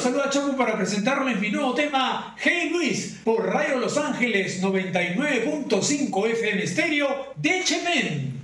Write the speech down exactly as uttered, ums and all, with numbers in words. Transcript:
saluda Chapu para presentarles mi nuevo tema Hey Luis por Radio Los Ángeles noventa y nueve punto cinco F M Estéreo de Chemen.